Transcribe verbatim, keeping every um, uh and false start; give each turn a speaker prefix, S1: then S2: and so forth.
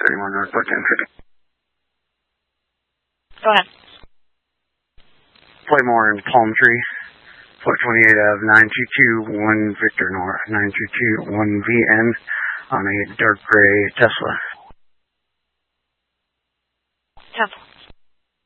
S1: thirty-one North ten fifty.
S2: Go ahead.
S1: Playmore and Palm Tree, four twenty-eight Ave, nine two two one Victor North, nine two two one V N on a dark gray Tesla.